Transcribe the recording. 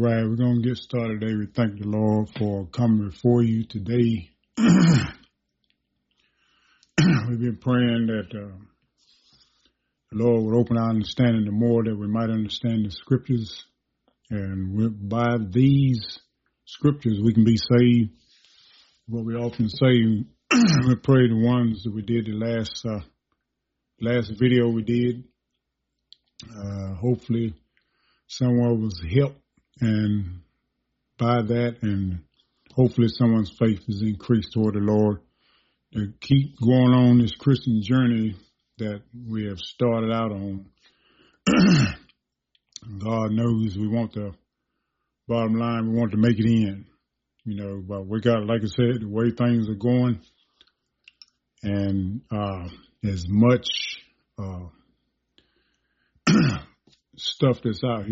right, we're going to get started today. We thank the Lord for coming before you today. We've been praying that the Lord would open our understanding the more that we might understand the scriptures. And by these scriptures, we can be saved. What we often say, we pray the ones that we did the last video we did. Hopefully someone was helped and by that, and hopefully someone's faith is increased toward the Lord to keep going on this Christian journey that we have started out on. God knows we want the bottom line, we want to make it in, but we got, like I said, the way things are going, and as much stuff that's out here.